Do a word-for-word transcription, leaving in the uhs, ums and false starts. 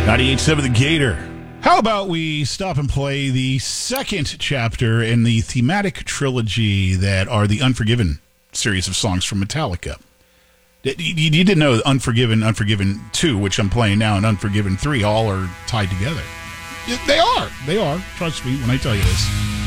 ninety-eight point seven The Gator. How about we stop and play the second chapter in the thematic trilogy that are the Unforgiven series of songs from Metallica. You, you didn't know Unforgiven, Unforgiven two, which I'm playing now, and Unforgiven three all are tied together. They are. They are. Trust me when I tell you this.